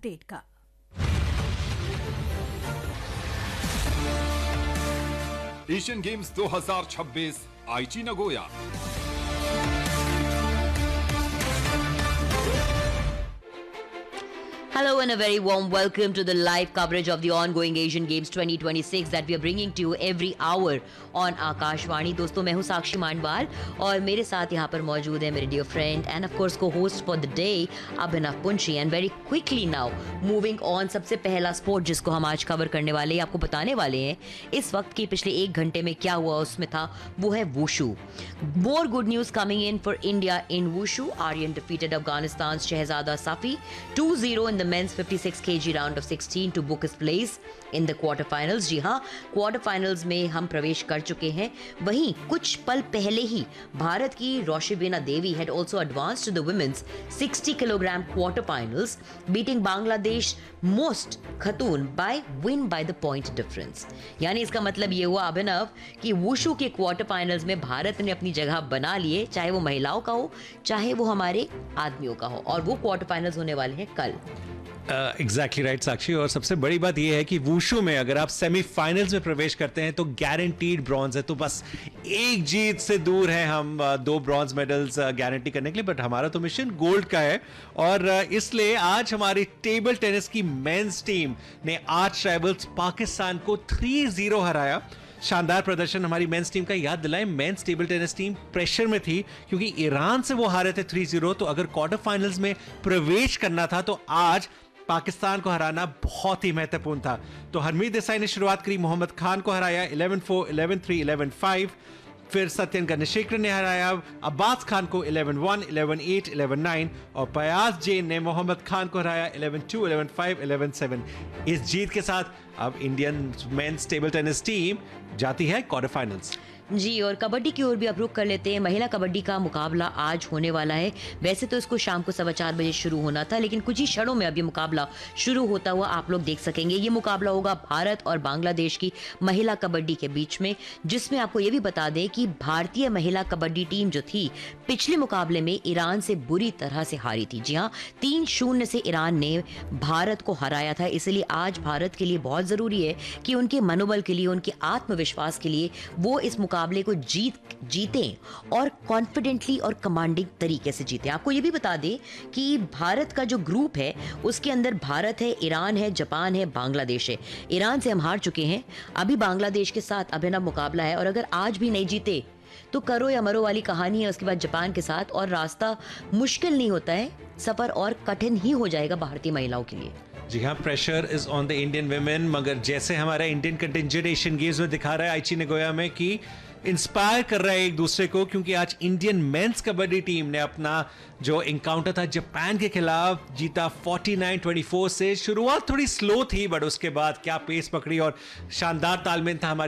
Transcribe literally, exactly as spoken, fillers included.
Update का। Asian games दो हज़ार छब्बीस आईची Nagoya. Hello and a very warm welcome to the live coverage of the ongoing Asian Games twenty twenty-six that we are bringing to you every hour on Akashvani. दोस्तों मैं हूँ साक्षी मांडवाल और मेरे साथ यहाँ पर मौजूद है मेरे dear friend and of course co-host for the day Abhinav Punchi. And very quickly now moving on, सबसे पहला स्पोर्ट जिसको हम आज कवर करने वाले हैं, आपको बताने वाले हैं इस वक्त के पिछले एक घंटे में क्या हुआ उसमें था, वो है wushu. More good news coming in for India in wushu. Aryan defeated Afghanistan's Shehzada Safi two zero in the men's fifty-six kilograms round of sixteen to book his place in the quarterfinals. जी हाँ, quarter में हम प्रवेश कर चुके हैं. वहीं कुछ पल पहले ही भारत की रोशिबिना देवी had also advanced to the women's sixty kilogram quarterfinals, beating Bangladesh most Khatun by win by the point difference. यानी इसका मतलब ये हुआ अभिनव कि वुशु के क्वार्टर फाइनल्स में भारत ने अपनी जगह बना लिए, चाहे वो महिलाओं का हो चाहे वो हमारे आदमियों का हो, और वो क्वार्टर फाइनल्स होने वाले हैं कल. एग्जैक्टली राइट साक्षी. और सबसे बड़ी बात यह है कि वुशु में अगर आप सेमीफाइनल्स में प्रवेश करते हैं तो गारंटीड ब्रॉन्ज है. तो बस एक जीत से दूर है हम uh, दो ब्रॉन्ज मेडल्स गारंटी करने के लिए, बट हमारा तो मिशन गोल्ड का है. और uh, इसलिए आज हमारी टेबल टेनिस की मेंस टीम ने आर्च राइवल्स पाकिस्तान को थ्री जीरो हराया. शानदार प्रदर्शन हमारी मेंस टीम का. याद दिलाएं, mains table tennis team pressure में थी क्योंकि ईरान से वो हारे थे थ्री जीरो. तो अगर क्वार्टर फाइनल्स में प्रवेश करना था तो आज पाकिस्तान को हराना बहुत ही महत्वपूर्ण था. तो हरमीत देसाई ने शुरुआत करी, मोहम्मद खान को हराया eleven four, eleven three, eleven five. फिर सत्यन गणेशेखर ने हराया अब्बास खान को eleven one, eleven eight, eleven nine. और पयास जैन ने मोहम्मद खान को हराया eleven to, eleven five, eleven seven. इस जीत के साथ अब Indian mains table tennis team जाती है क्वार्टर फाइनल्स. जी, और कबड्डी की ओर भी अब रुख कर लेते हैं. महिला कबड्डी का मुकाबला आज होने वाला है. वैसे तो इसको शाम को सवा चार बजे शुरू होना था, लेकिन कुछ ही क्षणों में अब ये मुकाबला शुरू होता हुआ आप लोग देख सकेंगे. ये मुकाबला होगा भारत और बांग्लादेश की महिला कबड्डी के बीच में, जिसमें आपको ये भी बता दें कि भारतीय महिला कबड्डी टीम जो थी पिछले मुकाबले में ईरान से बुरी तरह से हारी थी. जी हाँ, तीन शून्य से ईरान ने भारत को हराया था. इसलिए आज भारत के लिए बहुत जरूरी है कि उनके मनोबल के लिए, उनके आत्मविश्वास के लिए वो इस मुकाबले को जीत जीतें और कॉन्फिडेंटली और कमांडिंग तरीके से जीतें. आपको ये भी बता दें कि भारत का जो ग्रुप है उसके अंदर भारत है, ईरान है, जापान है, बांग्लादेश है. ईरान से हम हार चुके हैं, अभी बांग्लादेश के साथ अभिनव मुकाबला है, और अगर आज भी नहीं जीते तो करो या मरो वाली कहानी है उसके बाद जापान के साथ, और रास्ता मुश्किल नहीं होता है, सफर और कठिन ही हो जाएगा भारतीय महिलाओं के लिए. जी हाँ, pressure is on the Indian women. मगर जैसे हमारा इंडियन कंटिंजेंट एशियन गेम्स में दिखा रहा है आईची नगोया में कि इंस्पायर कर रहा है एक दूसरे को, क्योंकि आज इंडियन मेंस कबड्डी टीम ने अपना जो एनकाउंटर था जापान के खिलाफ जीता फोर्टी नाइन ट्वेंटी फोर से. शुरुआत थोड़ी स्लो थी बट उसके बाद क्या पेस पकड़ी और शानदार तालमेल था हमारे